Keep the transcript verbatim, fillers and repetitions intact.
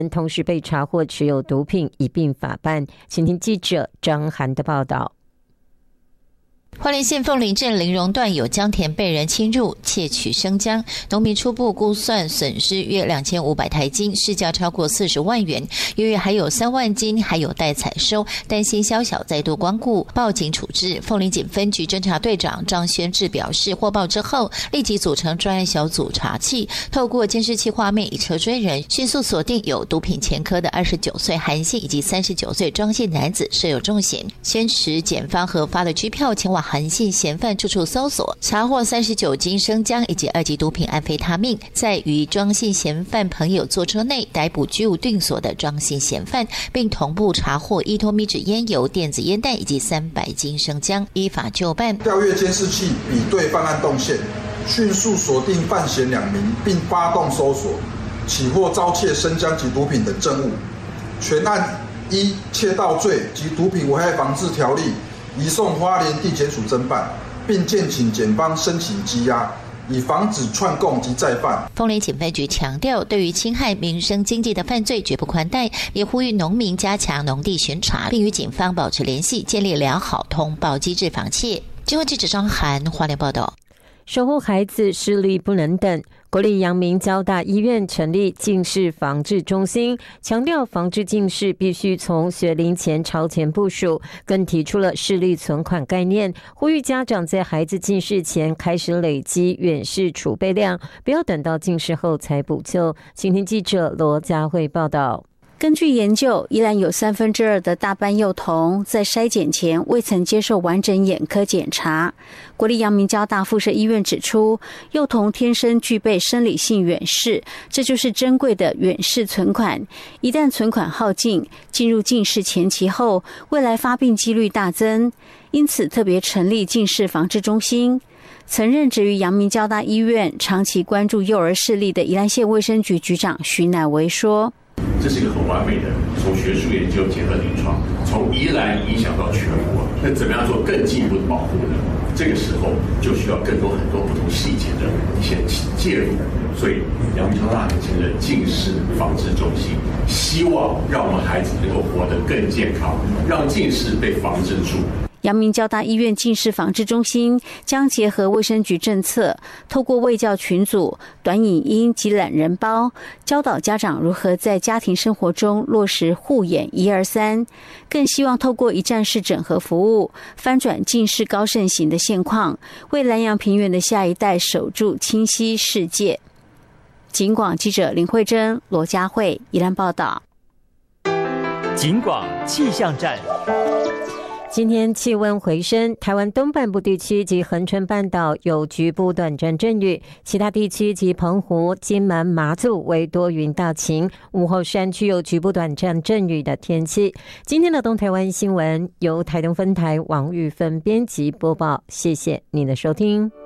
同时被查获持有毒品，一并法办。请听记者张涵的报道。 花莲县凤林镇林荣段有江田被人侵入窃取生姜，农民初步估算损失约两千五百台斤，市价超过四十万元。由于还有三万斤还有待采收，担心宵小再度光顾，报警处置。凤林警分局侦查队长张宣志表示，获报之后立即组成专案小组查缉，透过监视器画面以车追人，迅速锁定有毒品前科的二十九岁韩姓以及三十九岁庄姓男子设有重嫌，先持检方核发的拘票前往韩姓嫌犯处处搜索，查获三十九斤生姜以及二级毒品安非他命。在于庄姓嫌犯朋友坐车内逮捕居无定所的庄姓嫌犯，并同步查获一托米纸烟油、电子烟弹以及三百斤生姜，依法就办。 调阅监视器，比对犯案动线，迅速锁定犯嫌两名，并发动搜索，起获遭窃生姜及毒品等证物。全案依窃盗罪及毒品危害防治条例移送花莲地检署侦办，并建请检方申请羁押，以防止串供及再犯。 凤林警分局强调，对于侵害民生经济的犯罪绝不宽待，也呼吁农民加强农地巡查，并与警方保持联系，建立良好通报机制防窃。经过记者张涵花莲报道。 守护孩子，视力不能等。国立阳明交大医院成立近视防治中心，强调防治近视必须从学龄前超前部署，更提出了视力存款概念，呼吁家长在孩子近视前开始累积远视储备量，不要等到近视后才补救。请听记者罗佳慧报道。 根据研究，依然有三分之二的大班幼童在筛检前未曾接受完整眼科检查。国立阳明交大附设医院指出，幼童天生具备生理性远视，这就是珍贵的远视存款。一旦存款耗尽，进入近视前期后，未来发病几率大增。因此，特别成立近视防治中心。曾任职于阳明交大医院，长期关注幼儿视力的宜兰县卫生局局长徐乃维说， 这是一个很完美的，从学术研究结合临床，从宜兰影响到全国，那怎么样做更进一步的保护呢？这个时候就需要更多很多不同细节的一些介入，所以阳明交大成立了近视防治中心，希望让我们孩子能够活得更健康，让近视被防治住。 阳明交大医院近视防治中心将结合卫生局政策，透过卫教群组、短影音及懒人包，教导家长如何在家庭生活中落实护眼一二三，更希望透过一站式整合服务，翻转近视高盛行的现况，为南阳平原的下一代守住清晰世界。警广记者林慧珍、罗佳慧宜兰报道。 警广气象站。 今天气温回升，台湾东半部地区及恒春半岛有局部短暂阵雨，其他地区及澎湖、金门、马祖为多云到晴，午后山区有局部短暂阵雨的天气。今天的东台湾新闻由台东分台王玉芬编辑播报，谢谢您的收听。